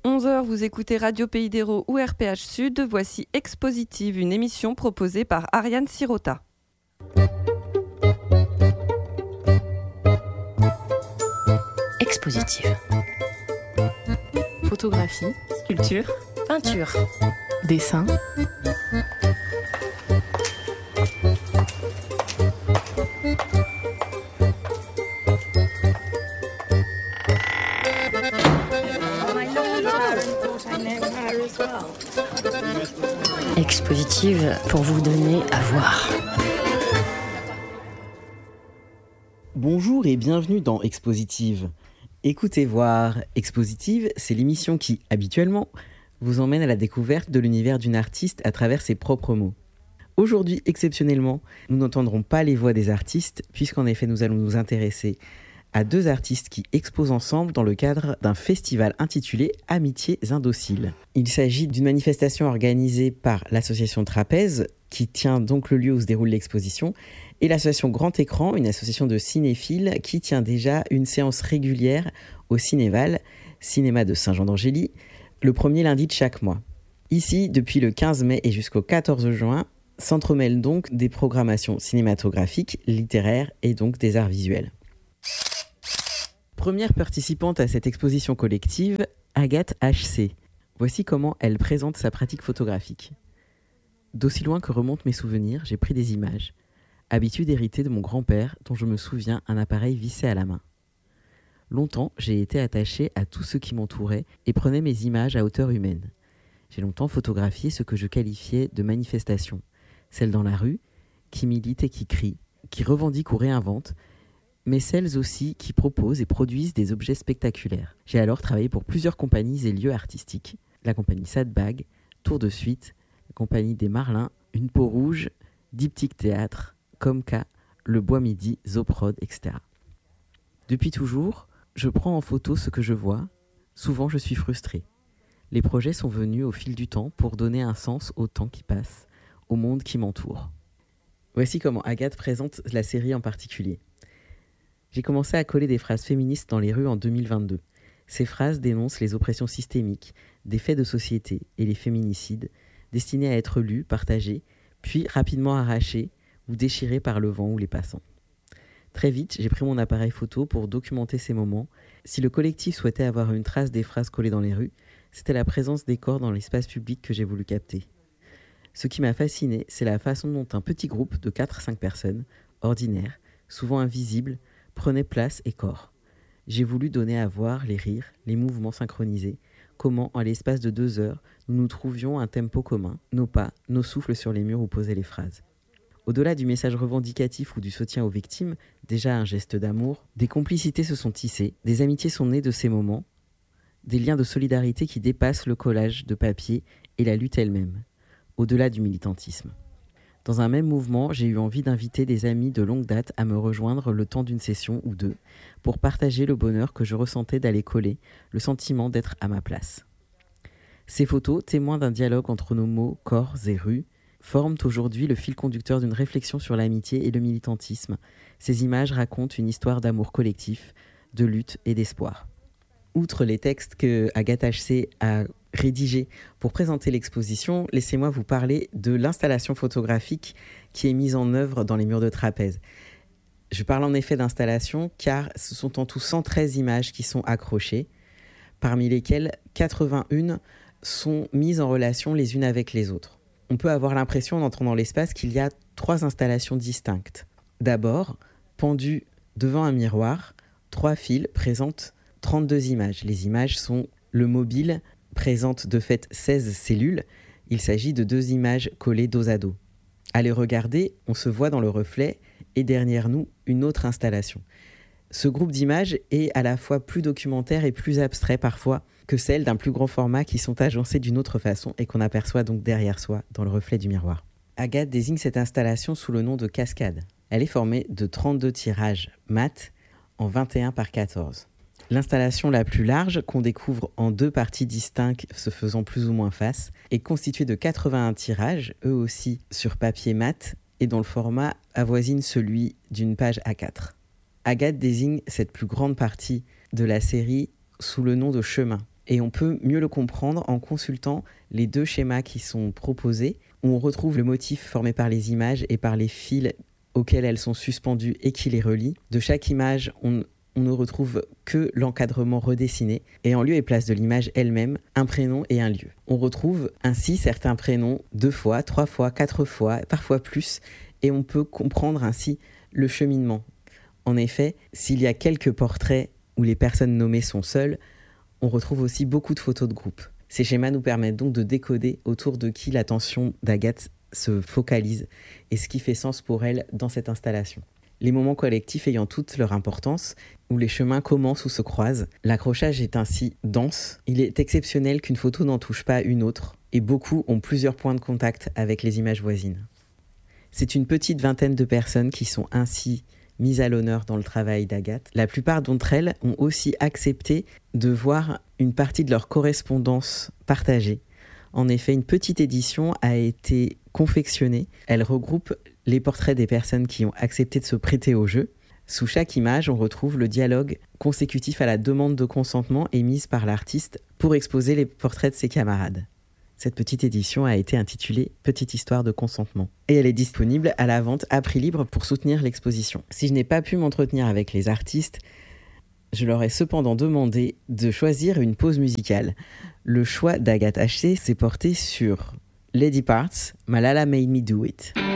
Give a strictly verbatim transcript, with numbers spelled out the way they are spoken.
onze heures, vous écoutez Radio Pays d'Hérault ou R P H Sud. Voici Expositive, une émission proposée par Ariane Sirota. Expositive. Photographie, sculpture, Peinture. dessin. Expositive pour vous donner à voir. Bonjour et bienvenue dans Expositive. Écoutez voir, Expositive, c'est l'émission qui, habituellement, vous emmène à la découverte de l'univers d'une artiste à travers ses propres mots. Aujourd'hui, exceptionnellement, nous n'entendrons pas les voix des artistes, puisqu'en effet nous allons nous intéresser à deux artistes qui exposent ensemble dans le cadre d'un festival intitulé Amitiés Indociles. Il s'agit d'une manifestation organisée par l'association Trapèze, qui tient donc le lieu où se déroule l'exposition, et l'association Grand Écran, une association de cinéphiles qui tient déjà une séance régulière au Cinéval, cinéma de Saint-Jean-d'Angély, le premier lundi de chaque mois. Ici, depuis le quinze mai et jusqu'au quatorze juin, s'entremêlent donc des programmations cinématographiques, littéraires et donc des arts visuels. Première participante à cette exposition collective, Agathe H C. Voici comment elle présente sa pratique photographique. D'aussi loin que remontent mes souvenirs, j'ai pris des images. Habitude héritée de mon grand-père, dont je me souviens un appareil vissé à la main. Longtemps, j'ai été attachée à tout ce qui m'entourait et prenais mes images à hauteur humaine. J'ai longtemps photographié ce que je qualifiais de manifestation. Celles dans la rue, qui militent et qui crient, qui revendiquent ou réinventent, mais celles aussi qui proposent et produisent des objets spectaculaires. J'ai alors travaillé pour plusieurs compagnies et lieux artistiques. La compagnie Sadbag, Tour de Suite, la compagnie des Marlins, Une Peau Rouge, Diptyque Théâtre, Comca, Le Bois Midi, Zoprod, et cetera. Depuis toujours, je prends en photo ce que je vois. Souvent, je suis frustrée. Les projets sont venus au fil du temps pour donner un sens au temps qui passe, au monde qui m'entoure. Voici comment Agathe présente la série en particulier. J'ai commencé à coller des phrases féministes dans les rues en deux mille vingt-deux. Ces phrases dénoncent les oppressions systémiques, des faits de société et les féminicides, destinés à être lus, partagés, puis rapidement arrachés ou déchirés par le vent ou les passants. Très vite, j'ai pris mon appareil photo pour documenter ces moments. Si le collectif souhaitait avoir une trace des phrases collées dans les rues, c'était la présence des corps dans l'espace public que j'ai voulu capter. Ce qui m'a fasciné, c'est la façon dont un petit groupe de quatre à cinq personnes, ordinaires, souvent invisibles, prenait place et corps. J'ai voulu donner à voir les rires, les mouvements synchronisés, comment, en l'espace de deux heures, nous nous trouvions un tempo commun, nos pas, nos souffles sur les murs où posaient les phrases. Au-delà du message revendicatif ou du soutien aux victimes, déjà un geste d'amour, des complicités se sont tissées, des amitiés sont nées de ces moments, des liens de solidarité qui dépassent le collage de papier et la lutte elle-même, au-delà du militantisme. Dans un même mouvement, j'ai eu envie d'inviter des amis de longue date à me rejoindre le temps d'une session ou deux pour partager le bonheur que je ressentais d'aller coller, le sentiment d'être à ma place. Ces photos, témoins d'un dialogue entre nos mots, corps et rues, forment aujourd'hui le fil conducteur d'une réflexion sur l'amitié et le militantisme. Ces images racontent une histoire d'amour collectif, de lutte et d'espoir. Outre les textes que Agathe H C a rédigés pour présenter l'exposition, laissez-moi vous parler de l'installation photographique qui est mise en œuvre dans les murs de Trapèze. Je parle en effet d'installation car ce sont en tout cent treize images qui sont accrochées, parmi lesquelles quatre-vingt-un sont mises en relation les unes avec les autres. On peut avoir l'impression, en entrant dans l'espace, qu'il y a trois installations distinctes. D'abord, pendues devant un miroir, trois fils présentent trente-deux images. Les images sont le mobile, présente de fait seize cellules. Il s'agit de deux images collées dos à dos. À les regarder, on se voit dans le reflet et derrière nous, une autre installation. Ce groupe d'images est à la fois plus documentaire et plus abstrait parfois que celle d'un plus grand format qui sont agencées d'une autre façon et qu'on aperçoit donc derrière soi dans le reflet du miroir. Agathe désigne cette installation sous le nom de cascade. Elle est formée de trente-deux tirages mat en vingt et un par quatorze. L'installation la plus large, qu'on découvre en deux parties distinctes se faisant plus ou moins face, est constituée de quatre-vingt-un tirages, eux aussi sur papier mat, et dont le format avoisine celui d'une page A quatre. Agathe désigne cette plus grande partie de la série sous le nom de chemin. Et on peut mieux le comprendre en consultant les deux schémas qui sont proposés, où on retrouve le motif formé par les images et par les fils auxquels elles sont suspendues et qui les relient. De chaque image, on, on ne retrouve que l'encadrement redessiné, et en lieu et place de l'image elle-même, un prénom et un lieu. On retrouve ainsi certains prénoms deux fois, trois fois, quatre fois, parfois plus, et on peut comprendre ainsi le cheminement. En effet, s'il y a quelques portraits où les personnes nommées sont seules, on retrouve aussi beaucoup de photos de groupe. Ces schémas nous permettent donc de décoder autour de qui l'attention d'Agathe se focalise et ce qui fait sens pour elle dans cette installation. Les moments collectifs ayant toute leur importance, où les chemins commencent ou se croisent, l'accrochage est ainsi dense. Il est exceptionnel qu'une photo n'en touche pas une autre, et beaucoup ont plusieurs points de contact avec les images voisines. C'est une petite vingtaine de personnes qui sont ainsi mises à l'honneur dans le travail d'Agathe. La plupart d'entre elles ont aussi accepté de voir une partie de leur correspondance partagée. En effet, une petite édition a été confectionnée. Elle regroupe les portraits des personnes qui ont accepté de se prêter au jeu. Sous chaque image, on retrouve le dialogue consécutif à la demande de consentement émise par l'artiste pour exposer les portraits de ses camarades. Cette petite édition a été intitulée « Petite histoire de consentement » et elle est disponible à la vente à prix libre pour soutenir l'exposition. Si je n'ai pas pu m'entretenir avec les artistes, je leur ai cependant demandé de choisir une pause musicale. Le choix d'Agathe H C s'est porté sur Lady Parts, Malala Made Me Do It.